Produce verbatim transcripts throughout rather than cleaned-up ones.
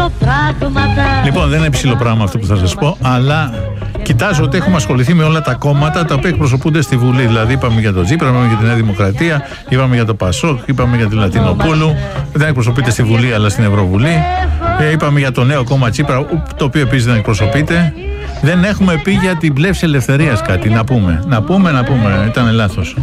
Λοιπόν, δεν είναι ψηλό πράγμα αυτό που θα σας πω, αλλά κοιτάζω ότι έχουμε ασχοληθεί με όλα τα κόμματα τα οποία εκπροσωπούνται στη Βουλή. Δηλαδή, είπαμε για τον Τσίπρα, είπαμε για τη Νέα Δημοκρατία, είπαμε για το Πασόκ, είπαμε για τη Λατινοπούλου. Δεν εκπροσωπείται στη Βουλή, αλλά στην Ευρωβουλή. Ε, είπαμε για το νέο κόμμα Τσίπρα, το οποίο επίσης δεν εκπροσωπείται. Δεν έχουμε πει για την Πλεύση Ελευθερίας κάτι. Να πούμε, να πούμε, να πούμε. Ήταν λάθος.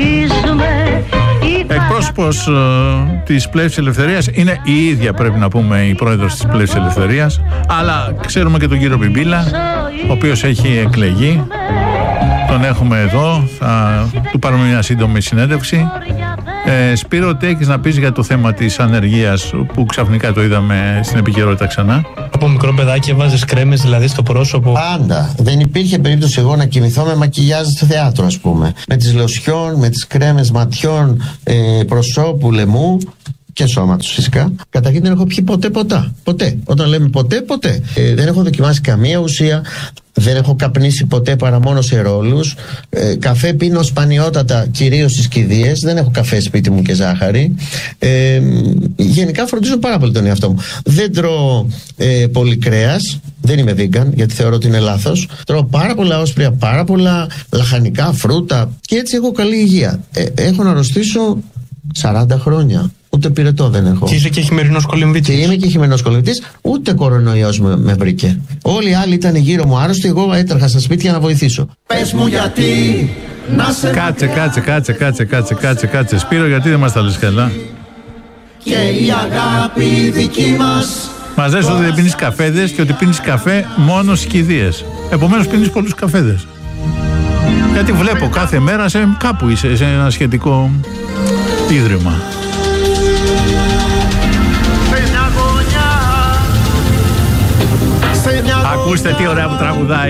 Εκπρόσωπος ε, της Πλεύσης Ελευθερίας είναι η ίδια, πρέπει να πούμε, η πρόεδρος της Πλεύσης Ελευθερίας. Αλλά ξέρουμε και τον κύριο Πιμπίλα, ο οποίος έχει εκλεγεί. Τον έχουμε εδώ, θα του πάρουμε μια σύντομη συνέντευξη. Ε, Σπύρο, τι έχεις να πεις για το θέμα της ανεργίας που ξαφνικά το είδαμε στην επικαιρότητα ξανά? Από μικρό παιδάκι έβαζες κρέμες δηλαδή στο πρόσωπο? Πάντα. Δεν υπήρχε περίπτωση εγώ να κοιμηθώ με μακιγιάζ στο θέατρο, ας πούμε. Με τις λοσιόν, με τις κρέμες ματιών, ε, προσώπου, λαιμού και σώματος φυσικά. Καταρχήν δεν έχω πιει ποτέ ποτά. Ποτέ. Όταν λέμε ποτέ, ποτέ. Ε, δεν έχω δοκιμάσει καμία ουσία. Δεν έχω καπνίσει ποτέ παρά μόνο σε ρόλους. Ε, καφέ πίνω σπανιότατα, κυρίως στις κηδείες. Δεν έχω καφέ σπίτι μου και ζάχαρη. Ε, γενικά φροντίζω πάρα πολύ τον εαυτό μου. Δεν τρώω ε, πολύ κρέας. Δεν είμαι vegan, γιατί θεωρώ ότι είναι λάθος. Τρώω πάρα πολλά όσπρια, πάρα πολλά λαχανικά, φρούτα. Και έτσι έχω καλή υγεία. Ε, έχω να αρρωστήσω σαράντα χρόνια. Ούτε πυρετό δεν έχω. Και είσαι και χειμερινός κολυμβητής. Και είμαι και χειμερινός κολυμβητής. Ούτε κορονοϊός με, με βρήκε. Όλοι οι άλλοι ήταν γύρω μου άρρωστοι. Εγώ έτρεχα στα σπίτια να βοηθήσω. Πες μου γιατί να σε. Κάτσε, κάτσε, κάτσε, κάτσε, κάτσε, κάτσε, κάτσε. Σπύρο, γιατί δεν μας τα λες καλά? Και η αγάπη δική μας. Μας λες ότι δεν πίνεις καφέδες και ότι πίνεις καφέ μόνο στις κηδείες. Επομένως πίνεις πολλούς καφέδες. Γιατί βλέπω κάθε μέρα σε κάπου είσαι, σε ένα σχετικό ίδρυμα. Ακούστε τι ωραία που τραγουδάει.